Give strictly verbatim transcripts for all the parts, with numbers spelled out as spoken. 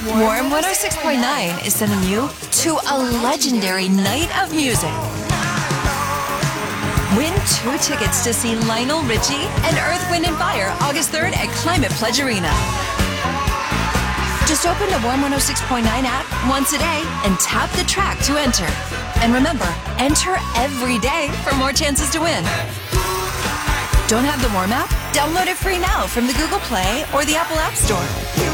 Warm one oh six point nine is sending you to a legendary night of music. Win two tickets to see Lionel Richie and Earth, Wind and Fire August third at Climate Pledge Arena. Just open the Warm one oh six point nine app once a day and tap the track to enter. And remember, enter every day for more chances to win. Don't have the Warm app? Download it free now from the Google Play or the Apple App Store.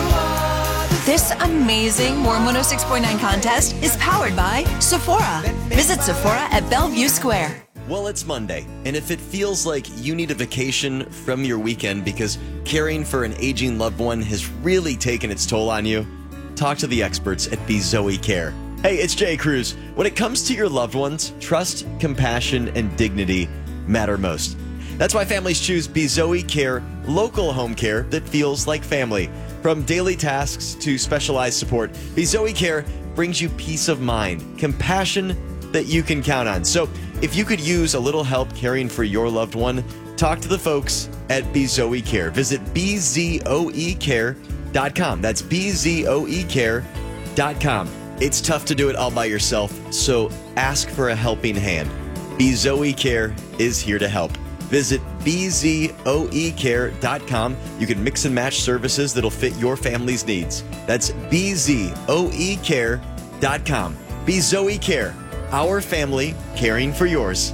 This amazing Warm one oh six point nine contest is powered by Sephora. Visit Sephora at Bellevue Square. Well, it's Monday, and if it feels like you need a vacation from your weekend because caring for an aging loved one has really taken its toll on you, talk to the experts at Bezoe Care. Hey, it's Jay Cruz. When it comes to your loved ones, trust, compassion, and dignity matter most. That's why families choose Bezoe Care, local home care that feels like family. From daily tasks to specialized support, Bezoe Care brings you peace of mind, compassion that you can count on. So if you could use a little help caring for your loved one, talk to the folks at Bezoe Care. Visit B Z O E care dot com. That's B Z O E care dot com. It's tough to do it all by yourself, so ask for a helping hand. Bezoe Care is here to help. Visit B Z O E care dot com. You can mix and match services that'll fit your family's needs. That's B Z O E care dot com. Bezoe Care. Our family caring for yours.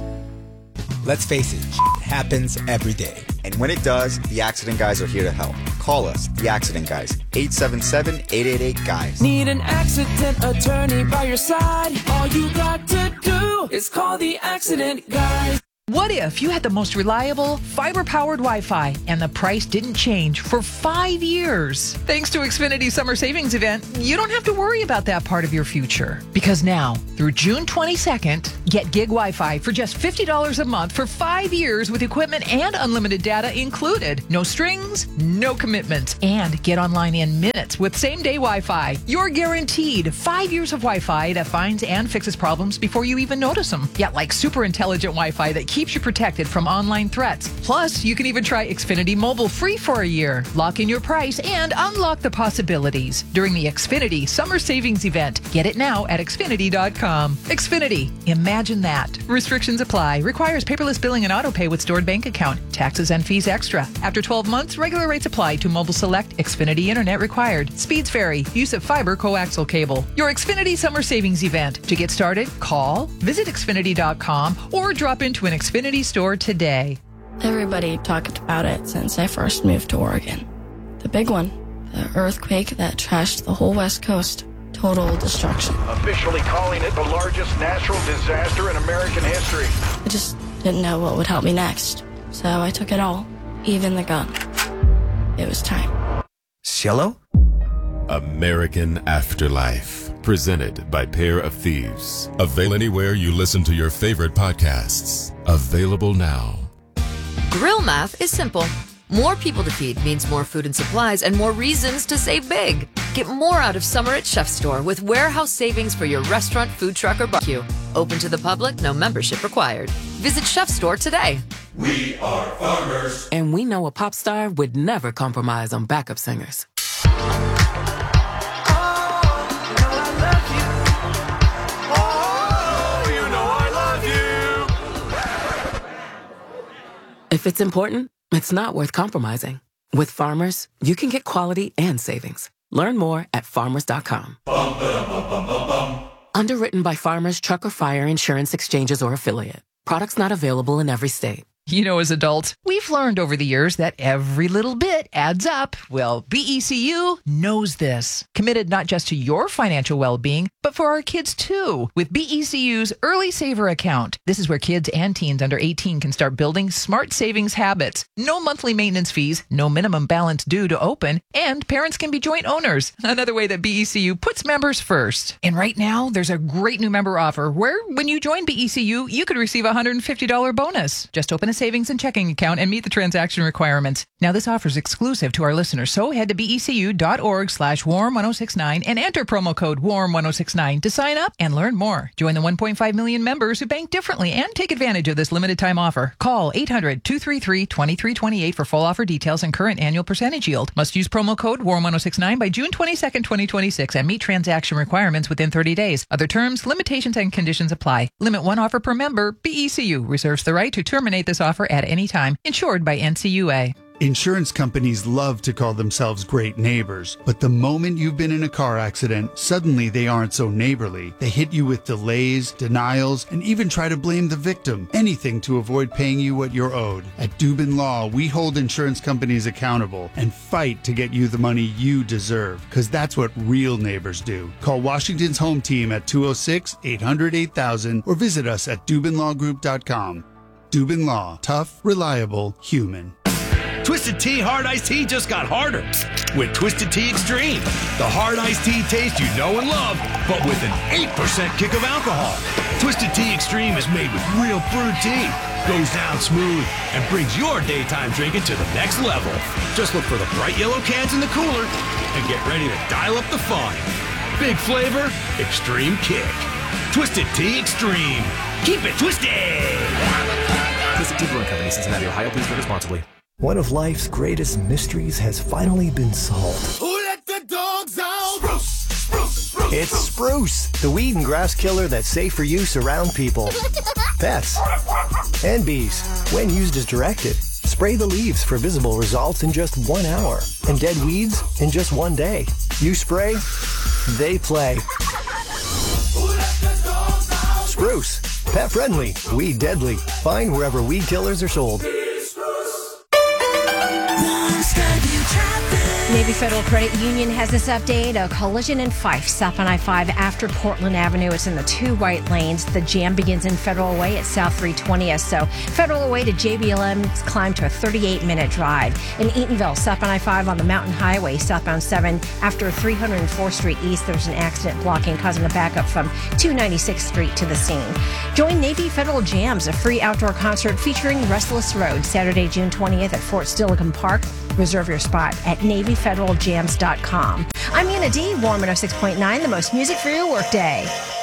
Let's face it, happens every day. And when it does, the Accident Guys are here to help. Call us, the Accident Guys, eight seven seven, eight eight eight, GUYS. Need an accident attorney by your side? All you got to do is call the Accident Guys. What if you had the most reliable, fiber-powered Wi-Fi and the price didn't change for five years? Thanks to Xfinity Summer Savings Event, you don't have to worry about that part of your future. Because now, through June twenty-second, get gig Wi-Fi for just fifty dollars a month for five years with equipment and unlimited data included. No strings, no commitments, and get online in minutes with same-day Wi-Fi. You're guaranteed five years of Wi-Fi that finds and fixes problems before you even notice them. Yet like super intelligent Wi-Fi that keeps you protected from online threats. Plus, you can even try Xfinity Mobile free for a year. Lock in your price and unlock the possibilities during the Xfinity Summer Savings Event. Get it now at Xfinity dot com. Xfinity. Imagine that. Restrictions apply. Requires paperless billing and auto pay with stored bank account. Taxes and fees extra. After twelve months, regular rates apply to Mobile Select. Xfinity Internet required. Speeds vary. Use of fiber coaxial cable. Your Xfinity Summer Savings Event. To get started, call, visit Xfinity dot com, or drop into an Xfinity store today. Everybody talked about it since I first moved to Oregon. The big one, the earthquake that trashed the whole West Coast. Total destruction. Officially calling it the largest natural disaster in American history. I just didn't know what would help me next, so I took it all, even the gun. It was time. Cielo? American Afterlife, presented by Pair of Thieves. Available anywhere you listen to your favorite podcasts. Available now. Grill math is simple. More people to feed means more food and supplies and more reasons to save big. Get more out of summer at Chef Store with warehouse savings for your restaurant, food truck, or barbecue. Open to the public, no membership required. Visit Chef Store today. We are farmers. And we know a pop star would never compromise on backup singers. If it's important, it's not worth compromising. With Farmers, you can get quality and savings. Learn more at farmers dot com. Bum, ba-dum, bum, bum, bum. Underwritten by Farmers Truck or Fire Insurance Exchanges or Affiliate. Products not available in every state. You know, as adults, we've learned over the years that every little bit adds up. Well, B E C U knows this. Committed not just to your financial well-being, but for our kids too. With B E C U's Early Saver Account. This is where kids and teens under eighteen can start building smart savings habits. No monthly maintenance fees, no minimum balance due to open, and parents can be joint owners. Another way that B E C U puts members first. And right now, there's a great new member offer where when you join B E C U, you could receive a one hundred fifty dollars bonus. Just open a savings and checking account and meet the transaction requirements. Now, this offer is exclusive to our listeners, so head to becu.org slash warm1069 and enter promo code warm ten sixty-nine to sign up and learn more. Join the one point five million members who bank differently and take advantage of this limited time offer. Call eight hundred, two three three, two three two eight for full offer details and current annual percentage yield. Must use promo code warm ten sixty-nine by June twenty-second, twenty twenty-six and meet transaction requirements within thirty days. Other terms, limitations, and conditions apply. Limit one offer per member. B E C U reserves the right to terminate this offer at any time. Insured by N C U A. Insurance companies love to call themselves great neighbors, but the moment you've been in a car accident, suddenly they aren't so neighborly. They hit you with delays, denials, and even try to blame the victim. Anything to avoid paying you what you're owed. At Dubin Law, we hold insurance companies accountable and fight to get you the money you deserve, because that's what real neighbors do. Call Washington's Home Team at two oh six, eight hundred, eight thousand or visit us at dubin law group dot com. Dubin Law. Tough, reliable, human. Twisted Tea Hard Iced Tea just got harder with Twisted Tea Extreme. The hard iced tea taste you know and love, but with an eight percent kick of alcohol. Twisted Tea Extreme is made with real brewed tea, goes down smooth, and brings your daytime drinking to the next level. Just look for the bright yellow cans in the cooler and get ready to dial up the fun. Big flavor, extreme kick. Twisted Tea Extreme. Keep it twisted! Twisted Tea Brewing Company, Cincinnati, Ohio. Please drink responsibly. One of life's greatest mysteries has finally been solved. Who let the dogs out? Spruce, spruce, spruce. It's Spruce, the weed and grass killer that's safe for use around people, pets, and bees. When used as directed, spray the leaves for visible results in just one hour, and dead weeds in just one day. You spray, they play. Who let the dogs out? Spruce, pet friendly, weed deadly. Find wherever weed killers are sold. Navy Federal Credit Union has this update. A collision in Fife, south on I five after Portland Avenue. It's in the two white lanes. The jam begins in Federal Way at South three twentieth. So Federal Way to J B L M's climb to a thirty-eight minute drive. In Eatonville, south on I five on the Mountain Highway, southbound seven after three hundred fourth Street East, there's an accident blocking, causing a backup from two ninety-sixth Street to the scene. Join Navy Federal Jams, a free outdoor concert featuring Restless Road, Saturday, June twentieth at Fort Steilacoom Park. Reserve your spot at navy federal jams dot com. I'm Anna D, Warm one oh six point nine, the most music for your workday.